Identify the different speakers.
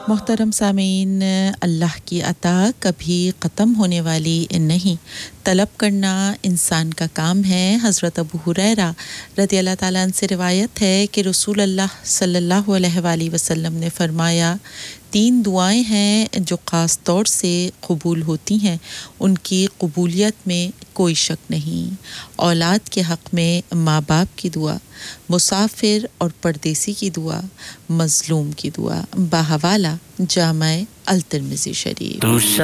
Speaker 1: मोहतरम सामीन अल्लाह की अता कभी ख़त्म होने वाली नहीं तलब करना इंसान का काम है हज़रत अबू हुरैरा रज़ी अल्लाह ताला अन्हु से रिवायत है कि रसूल अल्लाह सल्लल्लाहु अलैहि वसल्लम ने फरमाया 3 दुआएं हैं जो ख़ास तौर से कबूल होती हैं उनकी कबूलियत में कोई शक नहीं औलाद के हक़ में माँ-बाप की दुआ मुसाफिर और परदेसी की दुआ मज़लूम की दुआ बाहवाला जामे अल तिर्मिज़ी शरीफ